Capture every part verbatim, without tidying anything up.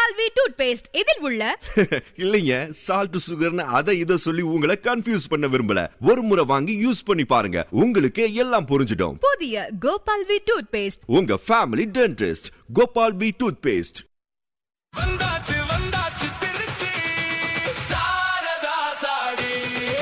Gopal we tooth paste இதில் உள்ள இல்லைங்க சால்ட் சுகர்னு அதை இதை சொல்லி உங்களை கன்ஃபியூஸ் பண்ண விரும்பல. ஒரு முறை வாங்கி யூஸ் பண்ணி பாருங்க, உங்களுக்கு எல்லாம் புரிஞ்சிடும். புதிய கோபால் வி டூத் பேஸ்ட், உங்க family dentist. Gopal we tooth paste. வந்தாச்சு வந்தாச்சு திருச்சி சாரதா சாடி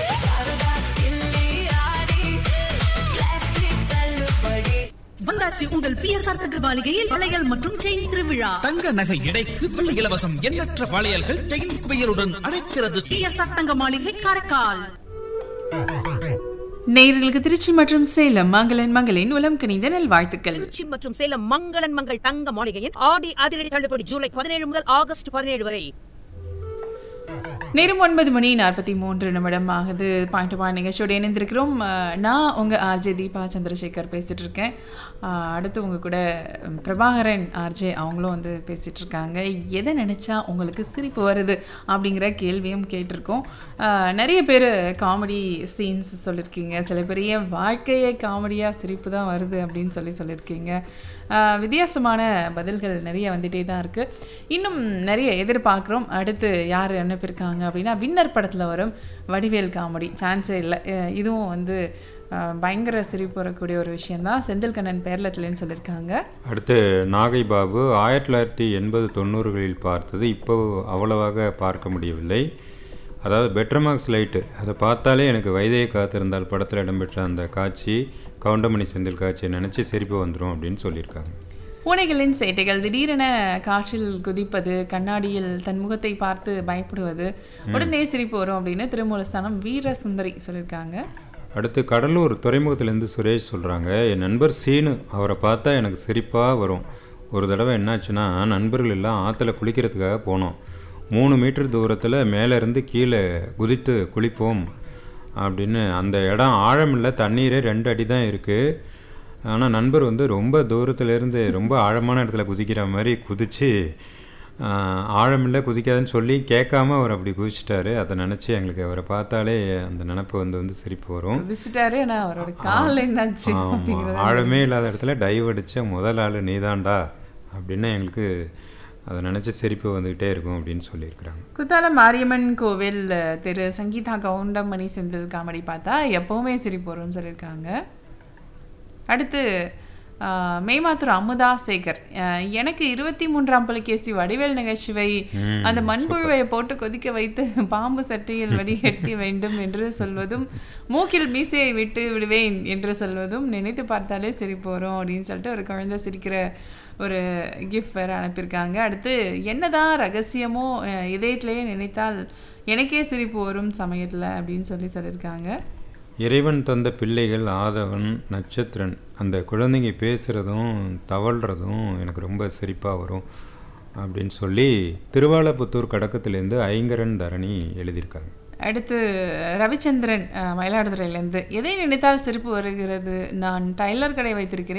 வந்தாச்சு உங்கள் பிஎஸ்ஆர் தங்க மாளிகையில் வளையல் மற்றும் செயின் திருவிழா. தங்க நகை எடைக்கு வெள்ளி இலவசம். எண்ணற்ற வளையல்கள் செயின் குவியலுடன் அழைக்கிறது. பிஎஸ்ஆர் தங்க மாளிகை காரைக்கால். நேயர்களுக்கு திருச்சி மற்றும் சேலம் மங்களன் மங்களின் உலம் கணித நல்வாழ்த்துக்கள். திருச்சி மற்றும் சேலம் மங்களன் மங்கள் தங்க மாளிகையின் ஆடி அதிரடி தள்ளுபடி ஜூலை பதினேழு முதல் ஆகஸ்ட் பதினேழு வரை. நேரம் ஒன்பது மணி நாற்பத்தி மூன்று நிமிடம் ஆகுது. பாயிண்ட் டு பாயிண்ட் நிகழ்ச்சியோடு இணைந்திருக்கிறோம். நான் உங்கள் ஆர்ஜே தீபா சந்திரசேகர் பேசிகிட்டு இருக்கேன். அடுத்து உங்கள் கூட பிரபாகரன் ஆர்ஜே அவங்களும் வந்து பேசிகிட்டு இருக்காங்க. எதை நினச்சா உங்களுக்கு சிரிப்பு வருது அப்படிங்கிற கேள்வியும் கேட்டிருக்கோம். நிறைய பேர் காமெடி சீன்ஸ் சொல்லியிருக்கீங்க. சில பேர் என் வாழ்க்கையே காமெடியாக சிரிப்பு தான் வருது அப்படின்னு சொல்லி சொல்லியிருக்கீங்க. வித்தியாசமான பதில்கள் நிறைய வந்துகிட்டே தான் இருக்குது. இன்னும் நிறைய எதிர்பார்க்குறோம். அடுத்து யார் அனுப்பியிருக்காங்க அப்படின்னா, வின்னர் படத்தில் வரும் வடிவேல் காமெடி சான்ஸே இல்லை. இதுவும் வந்து பயங்கர சிரிப்பு வரக்கூடிய ஒரு விஷயந்தான். செந்தில்கண்ணன் பேரளத்துலேன்னு சொல்லியிருக்காங்க. அடுத்து நாகை பாபு ஆயிரத்தி தொள்ளாயிரத்தி எண்பது தொண்ணூறுகளில் பார்த்தது இப்போ அவ்வளவாக பார்க்க முடியவில்லை. அதாவது பெட்ரமார்க்ஸ் லைட்டு அதை பார்த்தாலே எனக்கு வைதையை காத்திருந்தால் படத்தில் இடம்பெற்ற அந்த காட்சி, கவுண்டமணி செந்தில் காட்சியை நினச்சி சிரிப்பு வந்துடும் அப்படின்னு சொல்லியிருக்காங்க. பூனைகளின் சேட்டைகள், திடீரென காற்றில் குதிப்பது, கண்ணாடியில் தன் முகத்தை பார்த்து பயப்படுவது, உடனே சிரிப்பு வரும் அப்படின்னு திருமூலஸ்தானம் வீர சுந்தரி சொல்லியிருக்காங்க. அடுத்து கடலூர் துறைமுகத்திலேருந்து சுரேஷ் சொல்கிறாங்க, என் நண்பர் சீனு, அவரை பார்த்தா எனக்கு சிரிப்பாக வரும். ஒரு தடவை என்னாச்சுன்னா, நண்பர்கள் எல்லாம் ஆற்றுல குளிக்கிறதுக்காக போனோம். மூணு மீட்டர் தூரத்தில் மேலேருந்து கீழே குதித்து குளிப்போம் அப்படின்னு. அந்த இடம் ஆழமில்லை, தண்ணீரே ரெண்டு அடி தான் இருக்குது. ஆனால் நண்பர் வந்து ரொம்ப தூரத்துலேருந்து ரொம்ப ஆழமான இடத்துல குதிக்கிற மாதிரி குதித்து, ஆழமில்லை குதிக்காதுன்னு சொல்லி கேட்காம அவர் அப்படி குதிச்சிட்டாரு. அதை நினச்சி எங்களுக்கு அவரை பார்த்தாலே அந்த நினப்பு வந்து வந்து சிரிப்பு வரும். ஆழமே இல்லாத இடத்துல டைவ் அடித்த முதல் ஆள் நீதாண்டா அப்படின்னு எங்களுக்கு அதை நினச்சி சிரிப்பு வந்துக்கிட்டே இருக்கும் அப்படின்னு சொல்லியிருக்கிறாங்க. குத்தாலம் மாரியம்மன் கோவில் திரு சங்கீதா கவுண்டமணி செந்தில் காமெடி பார்த்தா எப்போவுமே சிரிப்பு வரும்னு சொல்லியிருக்காங்க. அடுத்து மேமாத்தூர் அமுதா சேகர், எனக்கு இருபத்தி மூன்றாம் புலிகேசி வடிவேல் நிகழ்ச்சிவை அந்த மண்புழுவை போட்டு கொதிக்க வைத்து பாம்பு சட்டையில் வடிகட்டி வேண்டும் என்று சொல்வதும், மூக்கில் மீசையை விட்டு விடுவேன் என்று சொல்வதும் நினைத்து பார்த்தாலே சிரிப்பு வரும் அப்படின்னு சொல்லிட்டு ஒரு குழந்தை சிரிக்கிற ஒரு கிஃப்ட் வேறு அனுப்பியிருக்காங்க. அடுத்து என்னதான் ரகசியமோ இதயத்திலேயே நினைத்தால் எனக்கே சிரிப்பு வரும் சமயத்தில் அப்படின்னு சொல்லி சொல்லியிருக்காங்க. இறைவன் தந்த பிள்ளைகள் ஆதவன் நட்சத்திரன், அந்த குழந்தைங்க பேசுகிறதும் தவழ்கிறதும் எனக்கு ரொம்ப சிரிப்பாக வரும் அப்படின்னு சொல்லி திருவாலப்புத்தூர் கடக்கத்துலேருந்து ஐங்கரன் தரணி எழுதியிருக்காங்க. அடுத்து ரவிச்சந்திரன் மயிலாடுதுறையிலேருந்து, எதை நினைத்தால் சிரிப்பு வருகிறது, நான் டைலர் கடை வைத்திருக்கிறேன்,